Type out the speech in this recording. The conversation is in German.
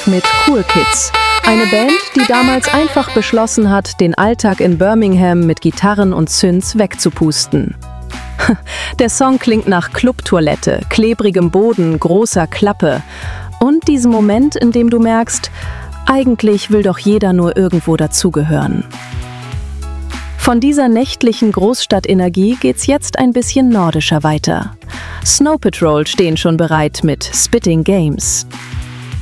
auf mit Cool Kids. Eine Band, die damals einfach beschlossen hat, den Alltag in Birmingham mit Gitarren und Synths wegzupusten. Der Song klingt nach Clubtoilette, klebrigem Boden, großer Klappe und diesem Moment, in dem du merkst, eigentlich will doch jeder nur irgendwo dazugehören. Von dieser nächtlichen Großstadtenergie geht's jetzt ein bisschen nordischer weiter. Snow Patrol stehen schon bereit mit Spitting Games.